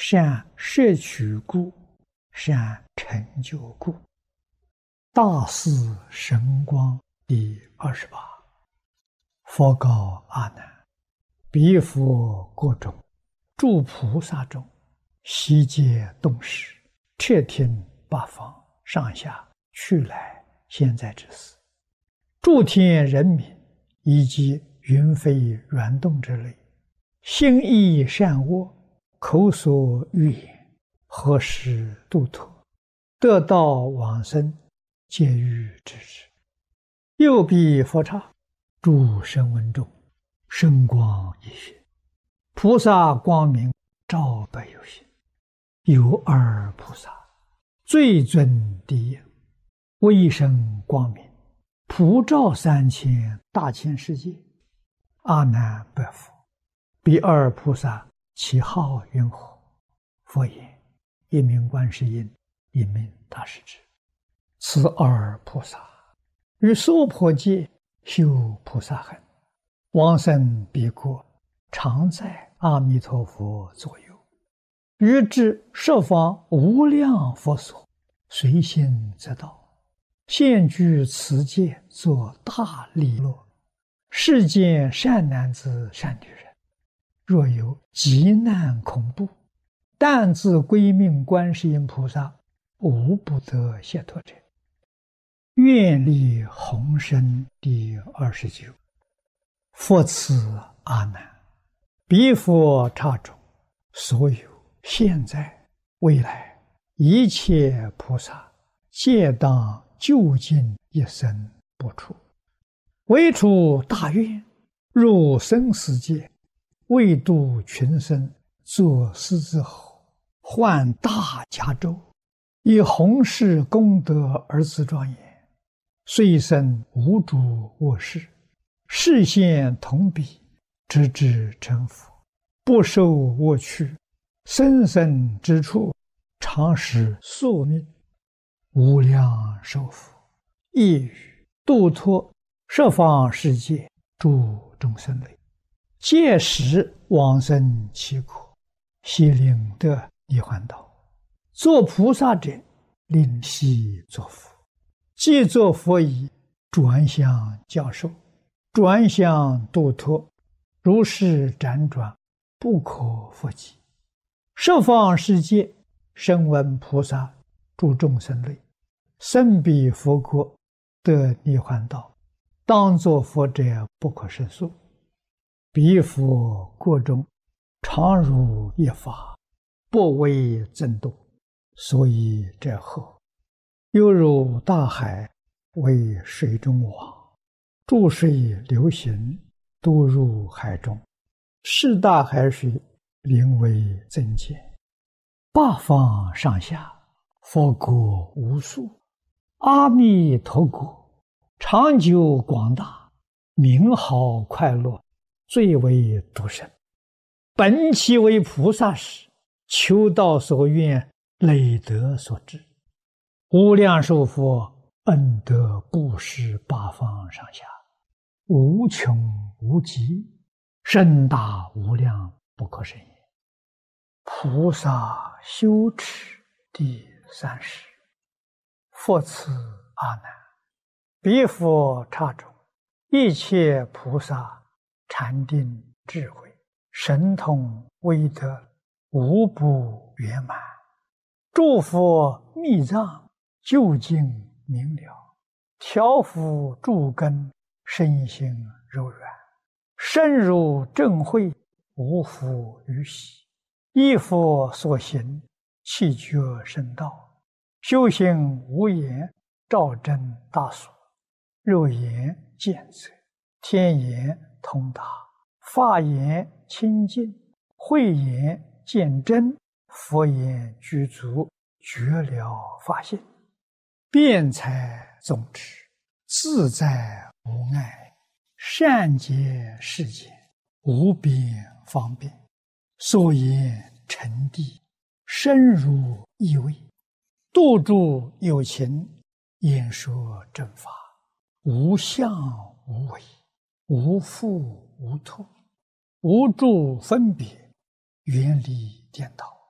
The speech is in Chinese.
善摄取故，善成就故。大士神光第28。佛告阿难：彼佛国中，诸菩萨中，悉皆动识，彻听八方上下去来现在之事，诸天人民以及云飞软动之类，心意善恶，口所欲言，何时度脱，得道往生，皆欲知之。又彼佛刹，诸声闻中，圣光一现，菩萨光明照百有心。有二菩萨，最尊第一，威声光明，普照3000大千世界。阿难白佛：彼二菩萨其号云何？佛言：一名观世音，一名大势至。此二菩萨于娑婆界修菩萨行，往生彼国，常在阿弥陀佛左右，于至十方无量佛所，随心则到，现居此界，作大利乐。世间善男子善女人，若有急难恐怖，但自归命观世音菩萨，无不得解脱者。愿力宏深第29。佛赐阿难：彼佛刹中，所有现在未来一切菩萨，皆当究竟一生不出，唯出大愿，入生死界，为度群生，作狮子吼，换大迦州，以弘誓功德而自庄严。虽生无诸恶事，示现同彼，直至成佛，不受恶趣，生生之处，常使宿命，无量寿福，亦语度脱十方世界诸众生类，届时往生其国，悉令得涅槃道。作菩萨者，令悉作佛。既作佛已，转向教授，转向度脱，如是辗转，不可复计。十方世界声闻菩萨诸众生类，生彼佛国，得涅槃道，当作佛者不可胜数。彼佛国中，常如一法，不为增度，所以者何？犹如大海，为水中网，注水流行，都入海中，是大海水，名为增减。八方上下，佛国无数，阿弥陀国长久广大，名好快乐，最为独生。本其为菩萨时，求道所愿，累德所致，无量寿佛恩德布施八方上下，无穷无极，深大无量，不可胜也。菩萨修持第30。佛赐阿难：彼佛刹中，一切菩萨禅定智慧，神通威德，无不圆满。诸佛密藏，究竟明了，调伏诸根，身心柔软，深入正慧，无复于喜。依佛所行，气觉圣道，修行无言，照真大所，肉眼见则，天眼通达，法眼清净，慧眼见真，佛眼具足，觉了法性，辩才总持，自在无碍，善解世间，无边方便，所言成谛，深入意味，度诸有情，演说正法，无相无为，无复无脱，无住分别，远离颠倒，